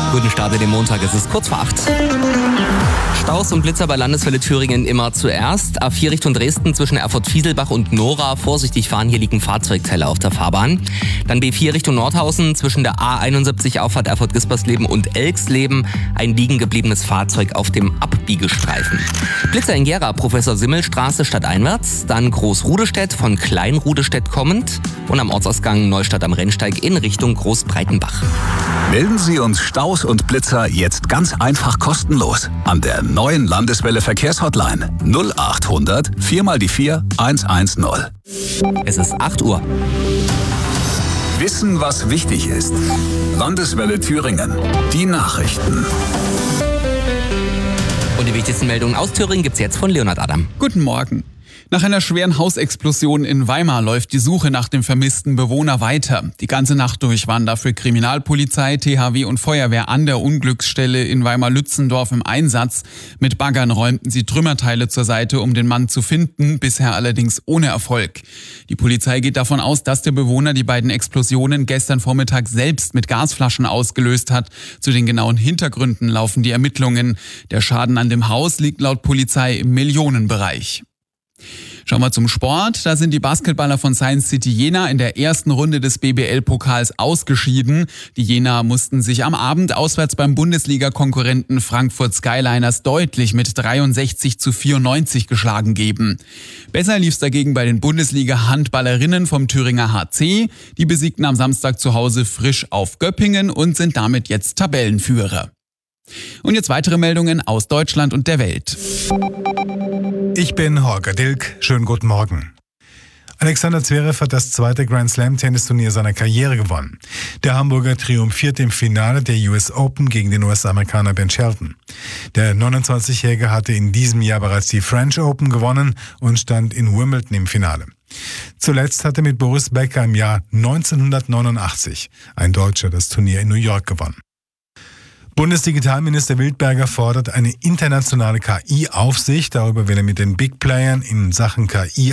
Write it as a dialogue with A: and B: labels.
A: Guten Start in den Montag, es ist kurz vor 8. Staus und Blitzer bei Landeswelle Thüringen immer zuerst. A4 Richtung Dresden zwischen Erfurt-Fieselbach und Nora. Vorsichtig fahren, hier liegen Fahrzeugteile auf der Fahrbahn. Dann B4 Richtung Nordhausen zwischen der A71 Auffahrt Erfurt-Gispersleben und Elxleben. Ein liegen gebliebenes Fahrzeug auf dem Abbiegestreifen. Blitzer in Gera, Professor-Simmel-Straße stadteinwärts. Dann Großrudestedt von Kleinrudestedt kommend. Und am Ortsausgang Neustadt am Rennsteig in Richtung Großbreitenbach.
B: Melden Sie uns Staus und Blitzer jetzt ganz einfach kostenlos an der neuen Landeswelle Verkehrshotline 0800 4 mal die 4 110.
A: Es ist 8 Uhr.
B: Wissen, was wichtig ist. Landeswelle Thüringen. Die Nachrichten.
A: Und die wichtigsten Meldungen aus Thüringen gibt's jetzt von Leonhard Adam.
C: Guten Morgen. Nach einer schweren Hausexplosion in Weimar läuft die Suche nach dem vermissten Bewohner weiter. Die ganze Nacht durch waren dafür Kriminalpolizei, THW und Feuerwehr an der Unglücksstelle in Weimar-Lützendorf im Einsatz. Mit Baggern räumten sie Trümmerteile zur Seite, um den Mann zu finden, bisher allerdings ohne Erfolg. Die Polizei geht davon aus, dass der Bewohner die beiden Explosionen gestern Vormittag selbst mit Gasflaschen ausgelöst hat. Zu den genauen Hintergründen laufen die Ermittlungen. Der Schaden an dem Haus liegt laut Polizei im Millionenbereich. Schauen wir zum Sport. Da sind die Basketballer von Science City Jena in der ersten Runde des BBL-Pokals ausgeschieden. Die Jena mussten sich am Abend auswärts beim Bundesliga-Konkurrenten Frankfurt Skyliners deutlich mit 63-94 geschlagen geben. Besser lief's dagegen bei den Bundesliga-Handballerinnen vom Thüringer HC. Die besiegten am Samstag zu Hause frisch auf Göppingen und sind damit jetzt Tabellenführer. Und jetzt weitere Meldungen aus Deutschland und der Welt.
D: Ich bin Holger Dilk. Schönen guten Morgen. Alexander Zverev hat das zweite Grand-Slam-Tennisturnier seiner Karriere gewonnen. Der Hamburger triumphierte im Finale der US Open gegen den US-Amerikaner Ben Shelton. Der 29-Jährige hatte in diesem Jahr bereits die French Open gewonnen und stand in Wimbledon im Finale. Zuletzt hatte mit Boris Becker im Jahr 1989 ein Deutscher das Turnier in New York gewonnen. Bundesdigitalminister Wildberger fordert eine internationale KI-Aufsicht. Darüber will er mit den Big Playern in Sachen KI